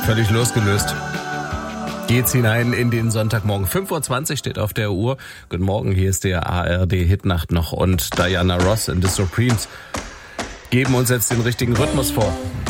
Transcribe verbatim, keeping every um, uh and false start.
völlig losgelöst. Geht's hinein in den Sonntagmorgen. fünf Uhr zwanzig steht auf der Uhr. Guten Morgen, hier ist der A R D-Hitnacht noch und Diana Ross and the Supremes geben uns jetzt den richtigen Rhythmus vor.